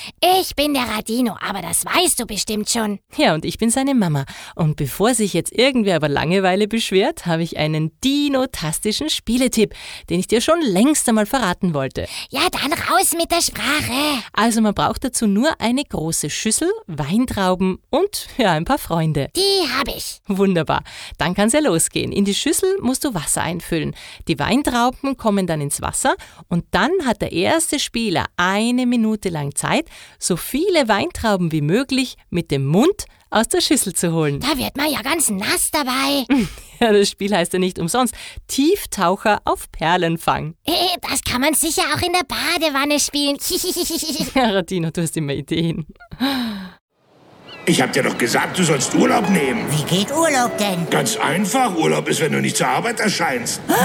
Ich bin der Radino, aber das weißt du bestimmt schon. Ja, und ich bin seine Mama. Und bevor sich jetzt irgendwer über Langeweile beschwert, habe ich einen dinotastischen Spieletipp, den ich dir schon längst einmal verraten wollte. Ja, dann raus mit der Sprache. Also man braucht dazu nur eine große Schüssel, Weintrauben und ein paar Freunde. Die hab ich. Wunderbar. Dann kann's ja losgehen. In die Schüssel musst du Wasser einfüllen. Die Weintrauben kommen dann ins Wasser und dann hat der erste Spieler 1 Minute lang Zeit, so viele Weintrauben wie möglich mit dem Mund aus der Schüssel zu holen. Da wird man ja ganz nass dabei. Ja, das Spiel heißt ja nicht umsonst Tieftaucher auf Perlenfang. Das kann man sicher auch in der Badewanne spielen. Ja, Radino, du hast immer Ideen. Ich hab dir doch gesagt, du sollst Urlaub nehmen. Wie geht Urlaub denn? Ganz einfach. Urlaub ist, wenn du nicht zur Arbeit erscheinst.